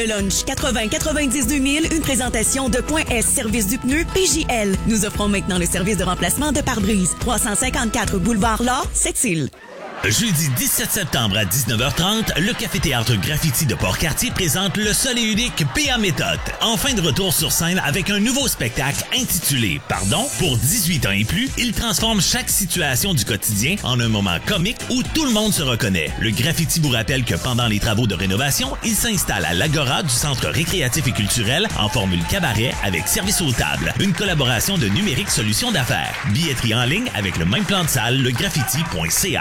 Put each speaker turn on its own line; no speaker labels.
Le lunch 80-90-2000, une présentation de Point S, service du pneu PJL. Nous offrons maintenant le service de remplacement de pare-brise. 354 boulevard L'Or, Sept-Îles.
Jeudi 17 septembre à 19h30, le Café-Théâtre Graffiti de Port-Cartier présente le seul et unique P.A. Méthode. Enfin de retour sur scène avec un nouveau spectacle intitulé « Pardon ». Pour 18 ans et plus, il transforme chaque situation du quotidien en un moment comique où tout le monde se reconnaît. Le graffiti vous rappelle que pendant les travaux de rénovation, il s'installe à l'Agora du Centre récréatif et culturel en formule cabaret avec service aux tables. Une collaboration de Numérique Solutions d'affaires. Billetterie en ligne avec le même plan de salle, legraffiti.ca.